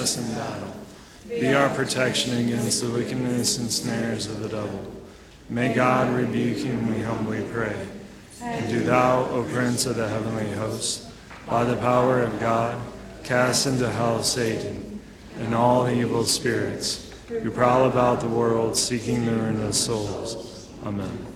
us in battle. Be our protection against the wickedness and snares of the devil. May God rebuke him, we humbly pray. And do thou, O Prince of the heavenly host, by the power of God, cast into hell Satan and all evil spirits who prowl about the world seeking the ruin of souls. Amen.